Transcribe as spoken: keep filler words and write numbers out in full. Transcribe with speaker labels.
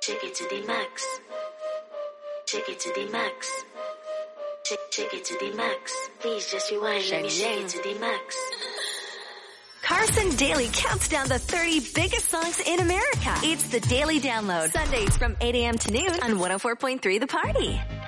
Speaker 1: Take it to the max. Take it to the max. Take, take it to the max. Please just rewind. Let me shake it to the max.
Speaker 2: Carson Daly counts down the thirty biggest songs in America. It's the Daily Download. Sundays from eight a.m. to noon on one oh four point three The Party.